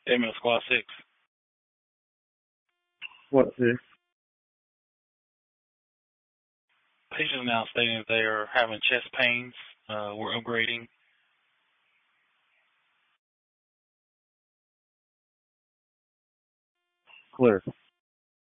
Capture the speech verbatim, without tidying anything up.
Airmail Squad six. What, six? Patients now stating that they are having chest pains. Uh, we're upgrading. Clear.